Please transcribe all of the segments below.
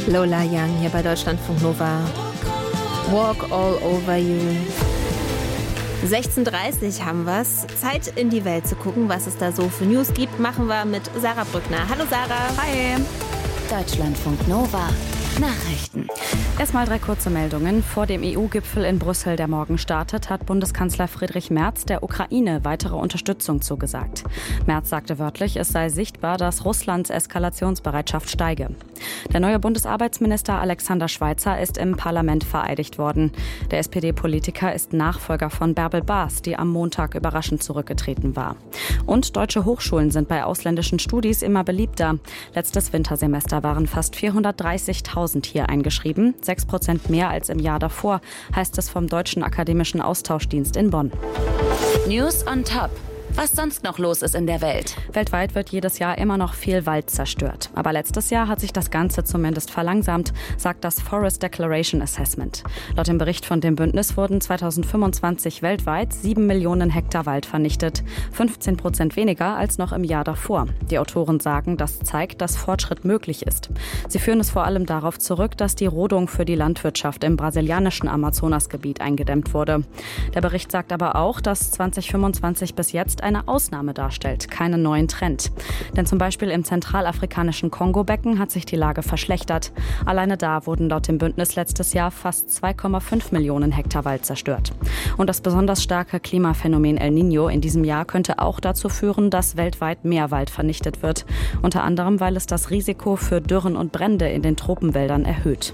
Lola Young hier bei Deutschlandfunk Nova. Walk all over you. 16:30 haben wir's. Zeit in die Welt zu gucken, was es da so für News gibt, machen wir mit Sarah Brückner. Hallo Sarah. Hi. Deutschlandfunk Nova. Nachrichten. Erstmal 3 kurze Meldungen. Vor dem EU-Gipfel in Brüssel, der morgen startet, hat Bundeskanzler Friedrich Merz der Ukraine weitere Unterstützung zugesagt. Merz sagte wörtlich, es sei sichtbar, dass Russlands Eskalationsbereitschaft steige. Der neue Bundesarbeitsminister Alexander Schweitzer ist im Parlament vereidigt worden. Der SPD-Politiker ist Nachfolger von Bärbel Baas, die am Montag überraschend zurückgetreten war. Und deutsche Hochschulen sind bei ausländischen Studis immer beliebter. Letztes Wintersemester waren fast 430.000 hier eingeschrieben, 6% mehr als im Jahr davor, heißt es vom Deutschen Akademischen Austauschdienst in Bonn. News on Top. Was sonst noch los ist in der Welt. Weltweit wird jedes Jahr immer noch viel Wald zerstört. Aber letztes Jahr hat sich das Ganze zumindest verlangsamt, sagt das Forest Declaration Assessment. Laut dem Bericht von dem Bündnis wurden 2025 weltweit 7 Millionen Hektar Wald vernichtet, 15% weniger als noch im Jahr davor. Die Autoren sagen, das zeigt, dass Fortschritt möglich ist. Sie führen es vor allem darauf zurück, dass die Rodung für die Landwirtschaft im brasilianischen Amazonasgebiet eingedämmt wurde. Der Bericht sagt aber auch, dass 2025 bis jetzt eine Ausnahme darstellt, keinen neuen Trend. Denn zum Beispiel im zentralafrikanischen Kongo-Becken hat sich die Lage verschlechtert. Alleine da wurden laut dem Bündnis letztes Jahr fast 2,5 Millionen Hektar Wald zerstört. Und das besonders starke Klimaphänomen El Niño in diesem Jahr könnte auch dazu führen, dass weltweit mehr Wald vernichtet wird. Unter anderem, weil es das Risiko für Dürren und Brände in den Tropenwäldern erhöht.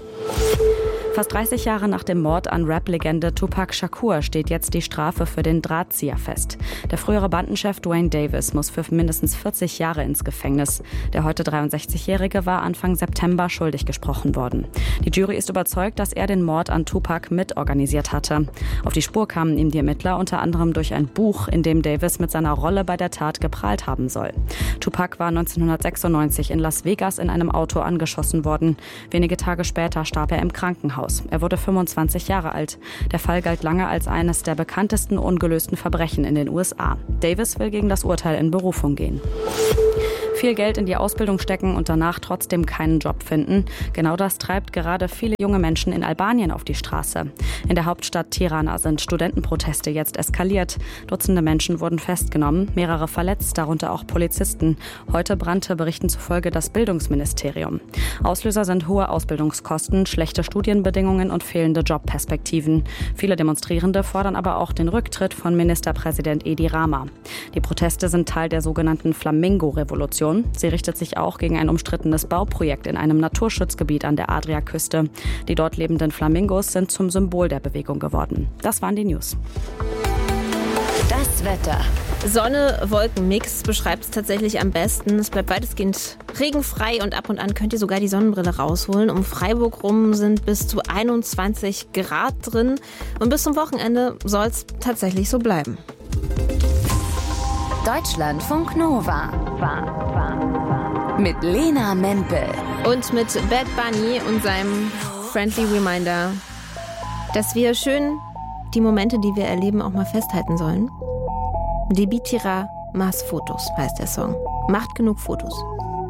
Fast 30 Jahre nach dem Mord an Rap-Legende Tupac Shakur steht jetzt die Strafe für den Drahtzieher fest. Der frühere Bandenchef Duane Davis muss für mindestens 40 Jahre ins Gefängnis. Der heute 63-Jährige war Anfang September schuldig gesprochen worden. Die Jury ist überzeugt, dass er den Mord an Tupac mitorganisiert hatte. Auf die Spur kamen ihm die Ermittler unter anderem durch ein Buch, in dem Davis mit seiner Rolle bei der Tat geprahlt haben soll. Tupac war 1996 in Las Vegas in einem Auto angeschossen worden. Wenige Tage später starb er im Krankenhaus. Er wurde 25 Jahre alt. Der Fall galt lange als eines der bekanntesten ungelösten Verbrechen in den USA. Davis will gegen das Urteil in Berufung gehen. Viel Geld in die Ausbildung stecken und danach trotzdem keinen Job finden. Genau das treibt gerade viele junge Menschen in Albanien auf die Straße. In der Hauptstadt Tirana sind Studentenproteste jetzt eskaliert. Dutzende Menschen wurden festgenommen, mehrere verletzt, darunter auch Polizisten. Heute brannte Berichten zufolge das Bildungsministerium. Auslöser sind hohe Ausbildungskosten, schlechte Studienbedingungen und fehlende Jobperspektiven. Viele Demonstrierende fordern aber auch den Rücktritt von Ministerpräsident Edi Rama. Die Proteste sind Teil der sogenannten Flamingo-Revolution. Sie richtet sich auch gegen ein umstrittenes Bauprojekt in einem Naturschutzgebiet an der Adriaküste. Die dort lebenden Flamingos sind zum Symbol der Bewegung geworden. Das waren die News. Das Wetter. Sonne-Wolken-Mix beschreibt es tatsächlich am besten. Es bleibt weitestgehend regenfrei und ab und an könnt ihr sogar die Sonnenbrille rausholen. Um Freiburg rum sind bis zu 21 Grad drin. Und bis zum Wochenende soll es tatsächlich so bleiben. Deutschlandfunk Nova. Mit Lena Mempel. Und mit Bad Bunny und seinem Friendly Reminder, dass wir schön die Momente, die wir erleben, auch mal festhalten sollen. Debitira Mas Fotos heißt der Song. Macht genug Fotos.